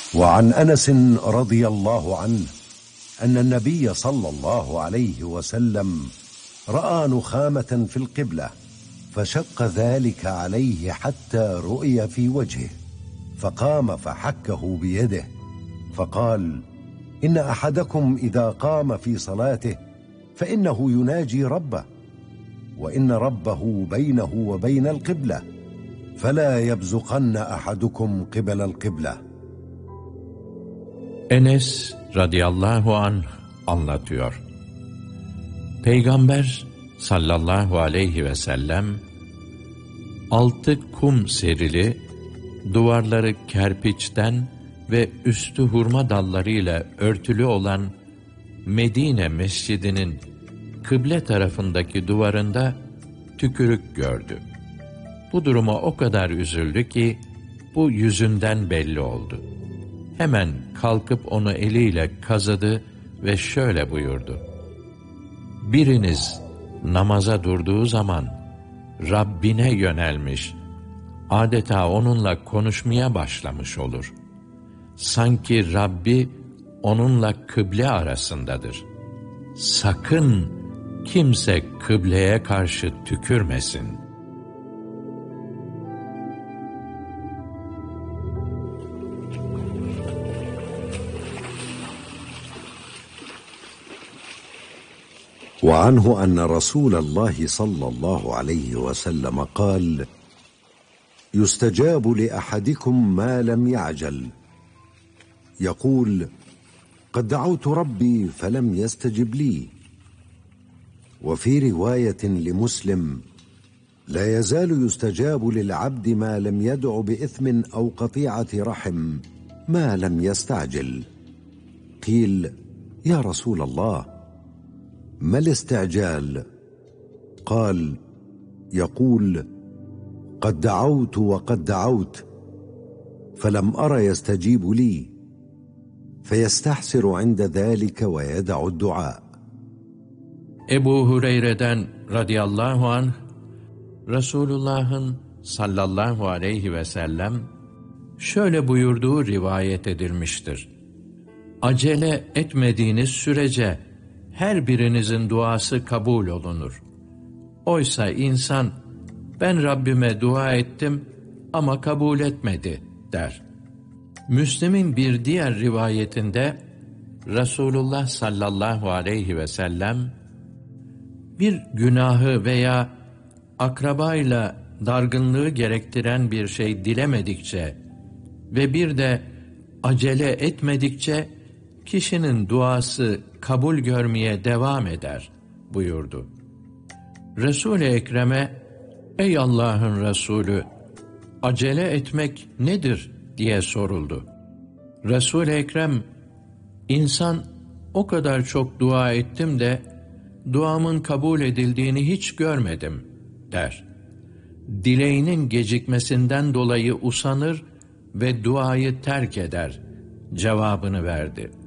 وعن أنس رضي الله عنه أن النبي صلى الله عليه وسلم رأى نخامة في القبلة فشق ذلك عليه حتى رؤي في وجهه، فقام فحكه بيده فقال: إن أحدكم إذا قام في صلاته فإنه يناجي ربه، وإن ربه بينه وبين القبلة، فلا يبزقن أحدكم قبل القبلة. Enes radıyallahu anh anlatıyor. Peygamber sallallahu aleyhi ve sellem 6 kum serili, duvarları kerpiçten ve üstü hurma dallarıyla örtülü olan Medine Mescidinin kıble tarafındaki duvarında tükürük gördü. Bu duruma o kadar üzüldü ki bu yüzünden belli oldu. Hemen kalkıp onu eliyle kazıdı ve şöyle buyurdu: biriniz namaza durduğu zaman Rabbine yönelmiş, adeta onunla konuşmaya başlamış olur. Sanki Rabbi onunla kıble arasındadır. Sakın kimse kıbleye karşı tükürmesin. وعنه أن رسول الله صلى الله عليه وسلم قال: يستجاب لأحدكم ما لم يعجل، يقول: قد دعوت ربي فلم يستجب لي. وفي رواية لمسلم: لا يزال يستجاب للعبد ما لم يدع بإثم أو قطيعة رحم ما لم يستعجل. قيل: يا رسول الله، ما الاستعجال؟ قال: يقول: قد دعوت وقد دعوت فلم أر يستجيب لي، فيستحسر عند ذلك ويدع الدعاء. Ebu Hureyre'den radıyallahu anh, Resulullah'ın sallallahu aleyhi ve sellem şöyle buyurduğu rivayet edilmiştir: acele etmediğiniz sürece her birinizin duası kabul olunur. Oysa insan, ben Rabbime dua ettim ama kabul etmedi der. Müslim'in bir diğer rivayetinde Resulullah sallallahu aleyhi ve sellem bir günahı veya akrabayla dargınlığı gerektiren bir şey dilemedikçe ve bir de acele etmedikçe kişinin duası kabul görmeye devam eder buyurdu. Resul-i Ekrem'e, ey Allah'ın Resulü, acele etmek nedir diye soruldu. Resul-i Ekrem, insan o kadar çok dua ettim de duamın kabul edildiğini hiç görmedim der. Dileğinin gecikmesinden dolayı usanır ve duayı terk eder cevabını verdi.